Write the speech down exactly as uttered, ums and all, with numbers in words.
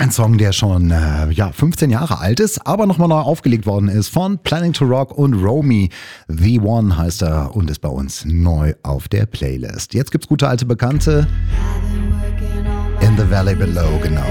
Ein Song, der schon äh, ja, fünfzehn Jahre alt ist, aber nochmal neu aufgelegt worden ist von Planning to Rock und Romy. The One heißt er und ist bei uns neu auf der Playlist. Jetzt gibt's gute alte Bekannte. In the Valley Below, genau.